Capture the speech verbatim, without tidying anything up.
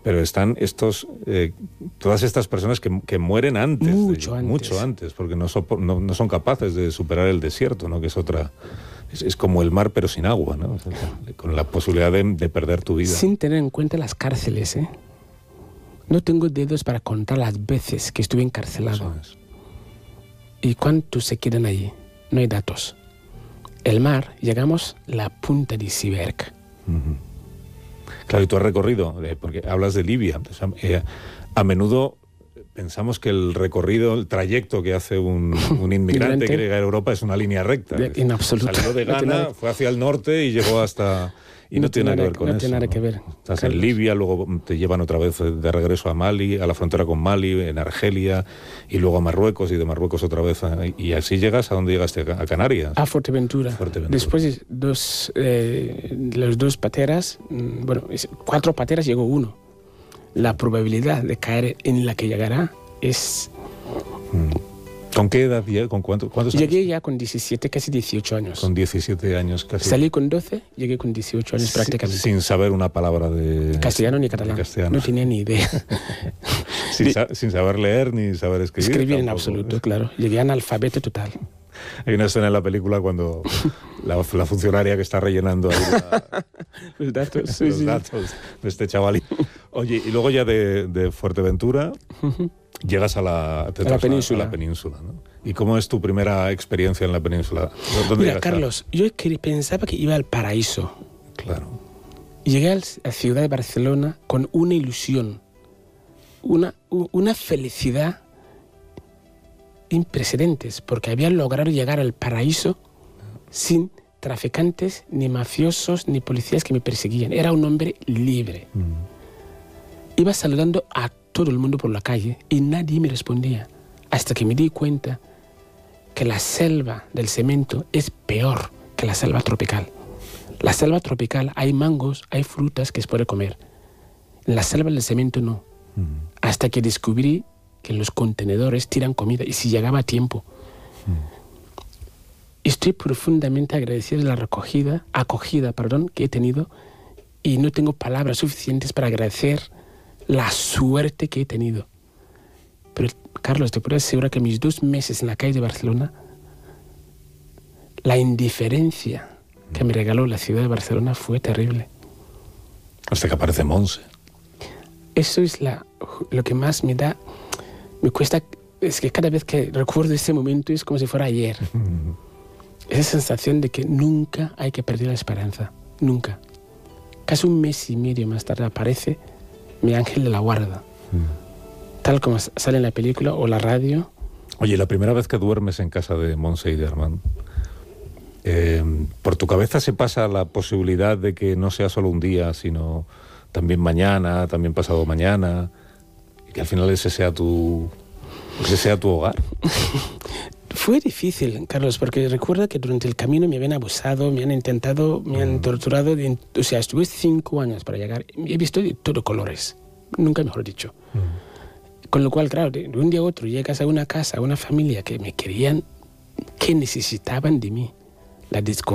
Pero están estos, eh, todas estas personas que, que mueren antes, mucho de, antes, mucho antes, porque no, so, no, no son capaces de superar el desierto, ¿no? Que es otra, es, es como el mar pero sin agua, ¿no? O sea, con la posibilidad de, de perder tu vida. Sin tener en cuenta las cárceles, ¿eh? No tengo dedos para contar las veces que estuve encarcelado. ¿Y cuántos se quedan allí? No hay datos. El mar, llegamos a la punta de iceberg. Uh-huh. Claro, y tú has recorrido, eh, porque hablas de Libia. Pues, eh, a menudo pensamos que el recorrido, el trayecto que hace un, un inmigrante que llega a Europa es una línea recta. De, en absoluto. Salió de Ghana, no fue hacia el norte y llegó hasta... Y no, no tiene nada que ver con no eso. Tiene nada ¿no? que ver. Estás Carlos. en Libia, luego te llevan otra vez de regreso a Mali, a la frontera con Mali, en Argelia, y luego a Marruecos, y de Marruecos otra vez. A, y así llegas a dónde llegaste, a Canarias. A Fuerteventura. Fuerteventura. Después dos, eh, los dos pateras, bueno, cuatro pateras llegó uno. La probabilidad de caer en la que llegará es... Mm. ¿Con qué edad? ¿Con cuánto, cuántos años? Llegué ya con diecisiete, casi dieciocho años. Con diecisiete años casi. Salí con doce, llegué con dieciocho años prácticamente. Sin saber una palabra de... Castellano ni catalán. Castellano. No tenía ni idea. sin, sa sin saber leer ni saber escribir. Escribir tampoco. En absoluto, claro. Llegué analfabeto total. Hay una escena en la película cuando la, la funcionaria que está rellenando ahí la, los datos, sí, los sí. datos de este chaval. Oye, y luego ya de, de Fuerteventura... Uh-huh. Llegas a la, a la península. A la península, ¿no? ¿Y cómo es tu primera experiencia en la península? ¿Dónde Mira, Carlos, a... yo pensaba que iba al paraíso. Claro. Llegué a la ciudad de Barcelona con una ilusión, una, una felicidad sin precedentes, porque había logrado llegar al paraíso sin traficantes, ni mafiosos, ni policías que me perseguían. Era un hombre libre. Mm. Iba saludando a todo el mundo por la calle y nadie me respondía, hasta que me di cuenta que la selva del cemento es peor que la selva tropical. La selva tropical hay mangos, hay frutas que se puede comer. En la selva del cemento no. Uh-huh. Hasta que descubrí que en los contenedores tiran comida y si llegaba a tiempo. Uh-huh. Estoy profundamente agradecido de la recogida, acogida, perdón, que he tenido y no tengo palabras suficientes para agradecer la suerte que he tenido. Pero, Carlos, te puedo asegurar que mis dos meses en la calle de Barcelona, la indiferencia que me regaló la ciudad de Barcelona fue terrible. Hasta que aparece Monse. Eso es la, lo que más me da, me cuesta, es que cada vez que recuerdo ese momento es como si fuera ayer. Esa sensación de que nunca hay que perder la esperanza, nunca. Casi un mes y medio más tarde aparece mi ángel de la guarda, mm. tal como sale en la película o la radio. Oye, la primera vez que duermes en casa de Montse y de Armand, eh, ¿por tu cabeza se pasa la posibilidad de que no sea solo un día, sino también mañana, también pasado mañana, y que al final ese sea tu, ese sea tu hogar? Fue difícil, Carlos, porque recuerda que durante el camino me habían abusado, me han intentado, me han torturado. De, o sea, estuve cinco años para llegar. He visto de todo colores, nunca mejor dicho. Mm. Con lo cual, claro, de, de un día a otro llegas a una casa, a una familia que me querían, que necesitaban de mí. La desconfianza